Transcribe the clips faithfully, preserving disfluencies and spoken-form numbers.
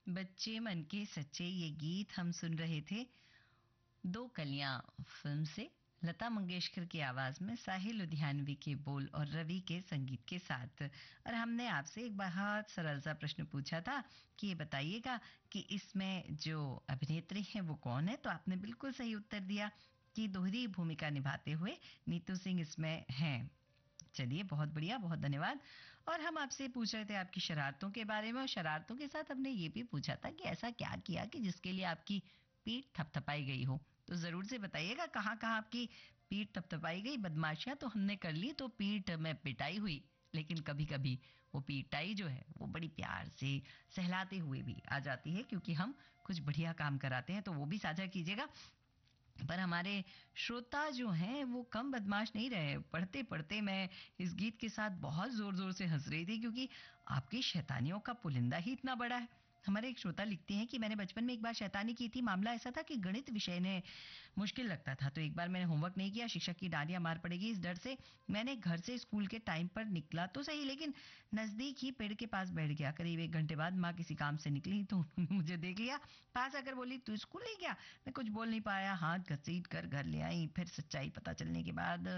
बच्चे मन के सच्चे ये गीत हम सुन रहे थे दो कलियां फिल्म से लता मंगेशकर की आवाज में साहिल लुधियानवी के बोल और रवि के संगीत के साथ। और हमने आपसे एक बहुत सरल सा प्रश्न पूछा था कि ये बताइएगा कि इसमें जो अभिनेत्री हैं वो कौन है, तो आपने बिल्कुल सही उत्तर दिया कि दोहरी भूमिका निभाते हुए नीतू सिंह इसमें हैं। चलिए, बहुत बढ़िया, बहुत धन्यवाद। और हम आपसे पूछ रहे थे आपकी शरारतों के बारे में, और शरारतों के साथ हमने ये भी पूछा था कि ऐसा क्या किया कि जिसके लिए आपकी पीठ थपथपाई गई हो। तो जरूर से बताइएगा कहाँ कहाँ आपकी पीठ थपथपाई गई। बदमाशियां तो हमने कर ली तो पीठ में पिटाई हुई, लेकिन कभी कभी वो पिटाई जो है वो बड़ी प्यार से सहलाते हुए भी आ जाती है, क्योंकि हम कुछ बढ़िया काम कराते हैं। तो वो भी साझा कीजिएगा। पर हमारे श्रोता जो हैं वो कम बदमाश नहीं रहे। पढ़ते पढ़ते मैं इस गीत के साथ बहुत जोर जोर से हंस रही थी, क्योंकि आपकी शैतानियों का पुलिंदा ही इतना बड़ा है। हमारे एक श्रोता लिखते हैं कि मैंने बचपन में एक बार शैतानी की थी। मामला ऐसा था कि गणित विषय ने मुश्किल लगता था, तो एक बार मैंने होमवर्क नहीं किया। शिक्षक की डांट या मार पड़ेगी इस डर से मैंने घर से स्कूल के टाइम पर निकला तो सही, लेकिन नजदीक ही पेड़ के पास बैठ गया। करीब एक घंटे बाद माँ किसी काम से निकली तो उन्होंने मुझे देख लिया, पास आकर बोली, तू स्कूल नहीं गया? मैं कुछ बोल नहीं पाया, हाथ घसीट कर घर ले आई। फिर सच्चाई पता चलने के बाद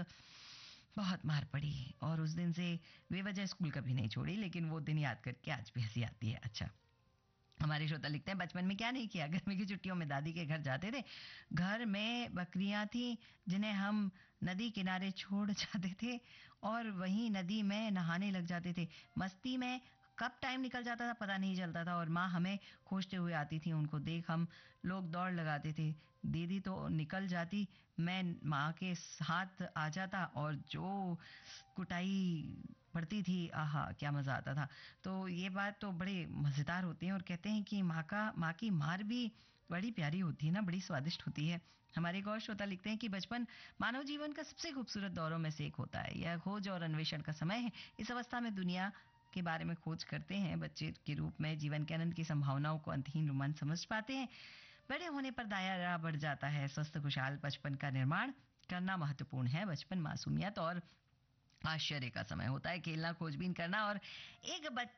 बहुत मार पड़ी, और उस दिन से बेवजह स्कूल कभी नहीं छोड़ी। लेकिन वो दिन याद करके आज भी हंसी आती है। अच्छा, हमारे श्रोता लिखते हैं, बचपन में क्या नहीं किया। गर्मी की छुट्टियों में दादी के घर जाते थे। घर में बकरियां थी जिन्हें हम नदी किनारे छोड़ जाते थे और वहीं नदी में नहाने लग जाते थे। मस्ती में कब टाइम निकल जाता था पता नहीं चलता था, और माँ हमें खोजते हुए आती थी। उनको देख हम लोग दौड़ लगाते थे। दीदी तो निकल जाती, मैं माँ के साथ आ जाता, और जो कुटाई पड़ती थी, आहा क्या मज़ा आता था। तो ये बात तो बड़े मज़ेदार होती है। और कहते हैं कि माँ का माँ की मार भी बड़ी प्यारी होती है ना, बड़ी स्वादिष्ट होती है। हमारे एक और श्रोता लिखते हैं कि बचपन मानव जीवन का सबसे खूबसूरत दौरों में से एक होता है। यह खोज और अन्वेषण का समय है। इस अवस्था में दुनिया के बारे में खोज करते हैं। बच्चे के रूप में जीवन के आनंद की संभावनाओं को अंतहीन रोमांच समझ पाते हैं। बड़े होने पर दायरा बढ़ जाता है। स्वस्थ खुशहाल बचपन का निर्माण करना महत्वपूर्ण है। बचपन मासूमियत और आश्चर्य का समय होता है। खेलना, खोजबीन करना और एक